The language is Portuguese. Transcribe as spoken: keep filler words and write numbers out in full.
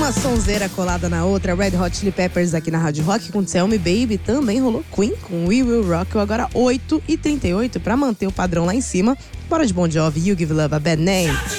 Uma sonzeira colada na outra, Red Hot Chili Peppers aqui na Rádio Rock com Tell Me Baby, também rolou Queen com We Will Rock You, agora oito e trinta e oito, pra manter o padrão lá em cima. Bora de Bon Jovi, You Give Love a Bad Name.